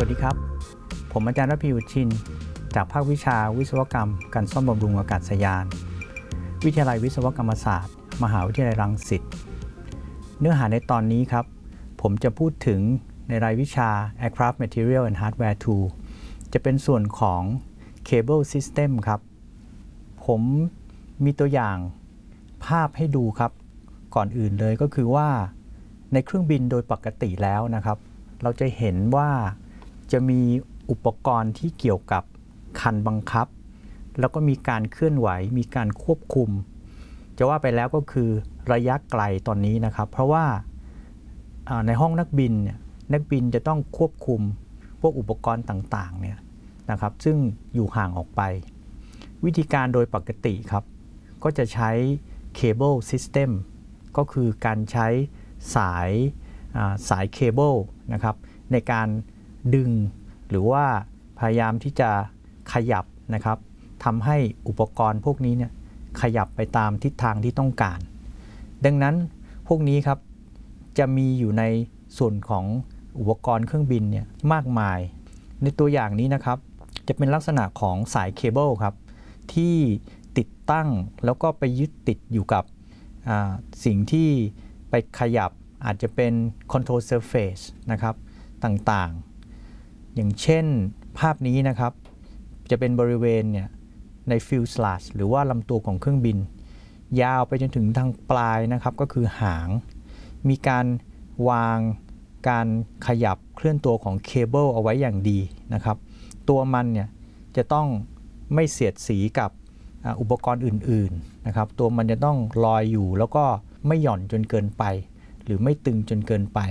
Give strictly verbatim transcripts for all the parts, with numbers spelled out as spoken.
วัสดีครับผมอาจารย์รพี อุชินจากภาควิชาวิศวกรรมการซ่อมบำรุงอากาศยานวิทยาลัยวิศวกรรมศาสตร์มหาวิทยาลัยรังสิตเนื้อหาในตอนนี้ครับผมจะพูดถึงในรายวิชา Aircraft Material and Hardware ทู จะเป็นส่วนของ Cable System ครับผมมีตัวอย่างภาพให้ดูครับก่อนอื่นเลยก็คือว่าในเครื่องบินโดยปกติแล้วนะครับเราจะเห็นว่าจะมีอุปกรณ์ที่เกี่ยวกับคันบังคับแล้วก็มีการเคลื่อนไหวมีการควบคุมจะว่าไปแล้วก็คือระยะไกลตอนนี้นะครับเพราะว่าในห้องนักบินเนี่ยนักบินจะต้องควบคุมพวกอุปกรณ์ต่างๆเนี่ยนะครับซึ่งอยู่ห่างออกไปวิธีการโดยปกติครับก็จะใช้ Cable System ก็คือการใช้สายสายเคเบิลนะครับในการดึงหรือว่าพยายามที่จะขยับนะครับทำให้อุปกรณ์พวกนี้เนี่ยขยับไปตามทิศทางที่ต้องการดังนั้นพวกนี้ครับจะมีอยู่ในส่วนของอุปกรณ์เครื่องบินเนี่ยมากมายในตัวอย่างนี้นะครับจะเป็นลักษณะของสายเคเบิลครับที่ติดตั้งแล้วก็ไปยึดติดอยู่กับสิ่งที่ไปขยับอาจจะเป็น control surface นะครับต่างๆอย่างเช่นภาพนี้นะครับจะเป็นบริเวณเนี่ยใน fuselage หรือว่าลำตัวของเครื่องบินยาวไปจนถึงทางปลายนะครับก็คือหางมีการวางการขยับเคลื่อนตัวของเคเบิลเอาไว้อย่างดีนะครับตัวมันเนี่ยจะต้องไม่เสียดสีกับอุปกรณ์อื่นๆนะครับตัวมันจะต้องลอยอยู่แล้วก็ไม่หย่อนจนเกินไปหรือไม่ตึงจนเกินไป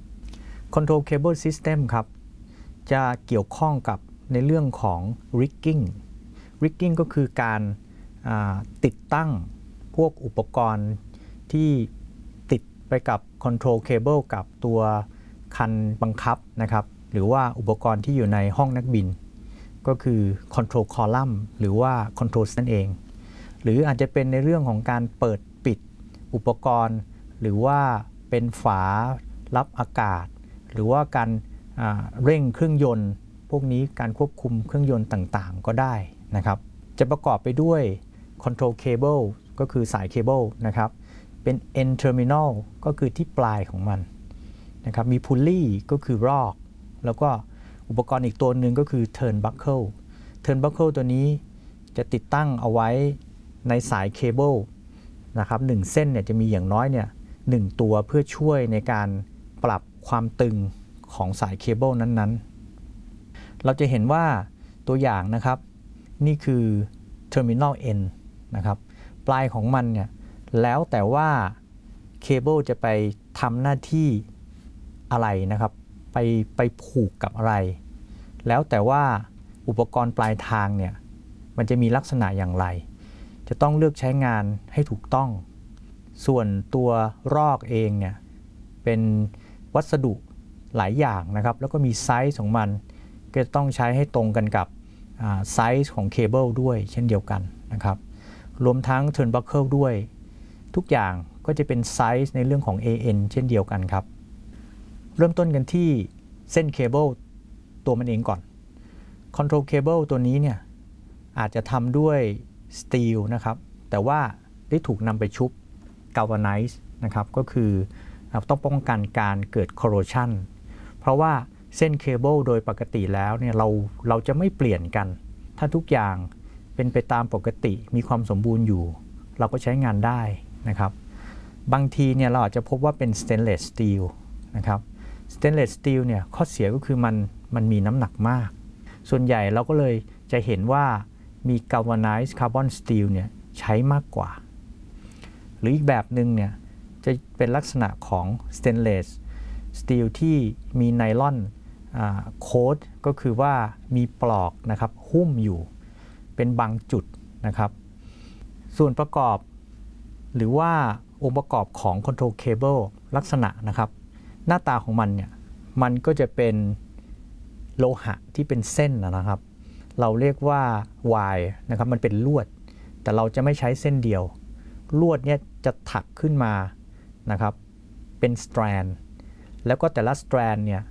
Control Cable System ครับจะเกี่ยวข้องกับในเรื่องของ rigging rigging ก็คือการติดตั้งพวกอุปกรณ์ที่ติดไปกับ Control Cable กับตัวคันบังคับนะครับหรือว่าอุปกรณ์ที่อยู่ในห้องนักบินก็คือ Control Column หรือว่า Control นั่นเองหรืออาจจะเป็นในเรื่องของการเปิดปิดอุปกรณ์หรือว่าเป็นฝารับอากาศหรือว่าการเร่งเครื่องยนต์พวกนี้การควบคุมเครื่องยนต์ต่างๆก็ได้นะครับจะประกอบไปด้วย Control Cable ก็คือสายเคเบิลนะครับเป็น End Terminal ก็คือที่ปลายของมันนะครับมี Pulley ก็คือรอกแล้วก็อุปกรณ์อีกตัวหนึ่งก็คือ Turnbuckle Turnbuckle ตัวนี้จะติดตั้งเอาไว้ในสายเคเบิลนะครับหนึ่งเส้นเนี่ยจะมีอย่างน้อยเนี่ยหนึ่งตัวเพื่อช่วยในการปรับความตึงของสายเคเบิลนั้นๆเราจะเห็นว่าตัวอย่างนะครับนี่คือ Terminal End นะครับปลายของมันเนี่ยแล้วแต่ว่าเคเบิลจะไปทำหน้าที่อะไรนะครับไปไปผูกกับอะไรแล้วแต่ว่าอุปกรณ์ปลายทางเนี่ยมันจะมีลักษณะอย่างไรจะต้องเลือกใช้งานให้ถูกต้องส่วนตัวรอกเองเนี่ยเป็นวัสดุหลายอย่างนะครับแล้วก็มีไซส์ของมันก็จะต้องใช้ให้ตรงกันกับไซส์ของเคเบิลด้วยเช่นเดียวกันนะครับรวมทั้ง Turnbuckle ด้วยทุกอย่างก็จะเป็นไซส์ในเรื่องของ เอ เอ็น เช่นเดียวกันครับเริ่มต้นกันที่เส้นเคเบิลตัวมันเองก่อน Control Cable ตัวนี้เนี่ยอาจจะทำด้วยสตีลนะครับแต่ว่าได้ถูกนำไปชุบ galvanize นะครับก็คือต้องป้องกันการเกิด corrosion เพราะว่าเส้นเคเบิลโดยปกติแล้วเนี่ยเราเราจะไม่เปลี่ยนกันถ้าทุกอย่างเป็นไปตามปกติมีความสมบูรณ์อยู่เราก็ใช้งานได้นะครับบางทีเนี่ยเราอาจจะพบว่าเป็น stainless steel นะครับ stainless steel เนี่ยข้อเสียก็คือมันมันมีน้ำหนักมากส่วนใหญ่เราก็เลยจะเห็นว่ามี galvanized carbon steel เนี่ยใช้มากกว่าหรืออีกแบบหนึ่งเนี่ยจะเป็นลักษณะของ stainless steel ที่มีไนลอนโค้ดก็คือว่ามีปลอกนะครับหุ้มอยู่เป็นบางจุดนะครับส่วนประกอบหรือว่าองค์ประกอบของ control cable ลักษณะนะครับหน้าตาของมันเนี่ยมันก็จะเป็นโลหะที่เป็นเส้นนะครับเราเรียกว่า wire นะครับมันเป็นลวดแต่เราจะไม่ใช้เส้นเดียวลวดเนี่ยจะถักขึ้นมานะครับเป็น strand แล้วก็แต่ละ strand เนี่ยก็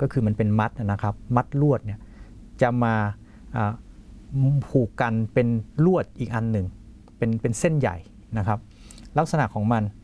ก็คือมันเป็นมัดนะครับมัดลวดเนี่ยจะมาผูกกันเป็นลวดอีกอันหนึ่งเป็นเป็นเส้นใหญ่นะครับลักษณะของมัน